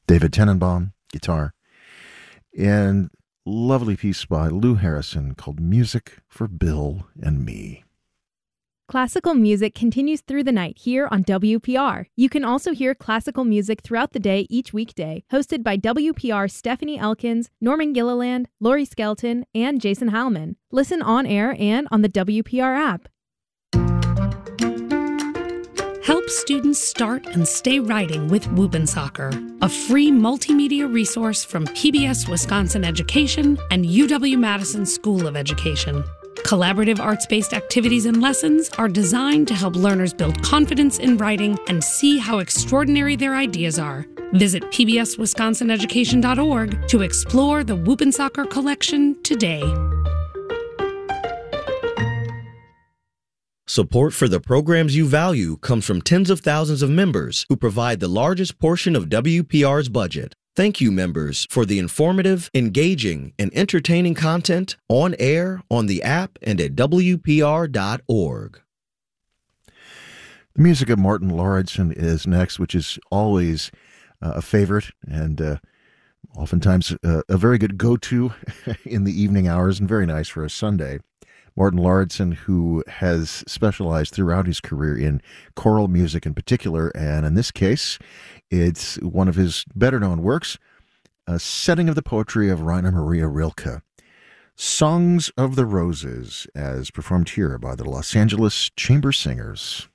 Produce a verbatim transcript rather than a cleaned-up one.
David Tenenbaum, guitar, and lovely piece by Lou Harrison called Music for Bill and Me. Classical music continues through the night here on W P R. You can also hear classical music throughout the day each weekday, hosted by W P R's Stephanie Elkins, Norman Gilliland, Lori Skelton, and Jason Heilman. Listen on air and on the W P R app. Help students start and stay writing with Whoop-N-Soccer, a free multimedia resource from P B S Wisconsin Education and U W-Madison School of Education. Collaborative arts-based activities and lessons are designed to help learners build confidence in writing and see how extraordinary their ideas are. Visit P B S Wisconsin Education dot org to explore the Whoop-N-Soccer collection today. Support for the programs you value comes from tens of thousands of members who provide the largest portion of W P R's budget. Thank you, members, for the informative, engaging, and entertaining content on air, on the app, and at W P R dot org. The music of Martin Lauridsen is next, which is always uh, a favorite and uh, oftentimes uh, a very good go-to in the evening hours and very nice for a Sunday. Martin Lauridsen, who has specialized throughout his career in choral music in particular, and in this case, it's one of his better-known works, a setting of the poetry of Rainer Maria Rilke. Songs of the Roses, as performed here by the Los Angeles Chamber Singers.